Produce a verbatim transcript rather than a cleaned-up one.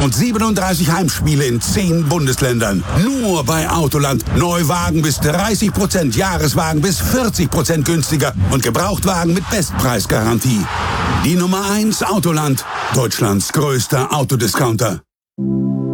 und siebenunddreißig Heimspiele in zehn Bundesländern. Nur bei Autoland. Neuwagen bis dreißig Prozent, Jahreswagen bis vierzig Prozent günstiger und Gebrauchtwagen mit Bestpreisgarantie. Die Nummer eins Autoland, Deutschlands größter Autodiscounter.